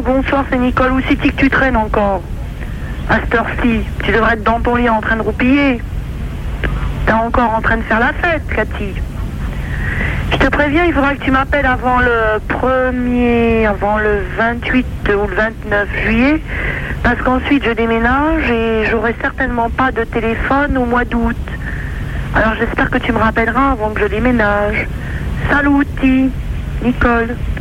bonsoir, c'est Nicole. Où c'est que tu traînes encore? À cette heure-ci, tu devrais être dans ton lit en train de roupiller. T'es encore en train de faire la fête, Cathy. Je te préviens, il faudra que tu m'appelles avant le 28 ou le 29 juillet, parce qu'ensuite je déménage et j'aurai certainement pas de téléphone au mois d'août. Alors j'espère que tu me rappelleras avant que je déménage. Saluti, Nicole.